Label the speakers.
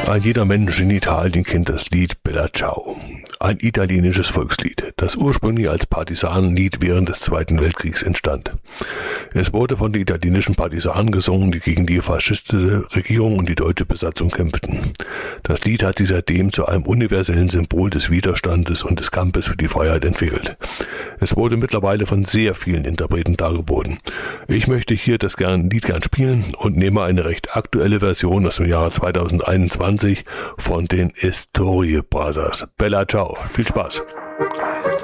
Speaker 1: Ein jeder Mensch in Italien kennt das Lied Bella Ciao, ein italienisches Volkslied, das ursprünglich als Partisanenlied während des Zweiten Weltkriegs entstand. Es wurde von den italienischen Partisanen gesungen, die gegen die faschistische Regierung und die deutsche Besatzung kämpften. Das Lied hat sich seitdem zu einem universellen Symbol des Widerstandes und des Kampfes für die Freiheit entwickelt. Es wurde mittlerweile von sehr vielen Interpreten dargeboten. Ich möchte hier das Lied gern spielen und nehme eine recht aktuelle Version aus dem Jahre 2021 von den Storie Brothers. Bella Ciao, viel Spaß!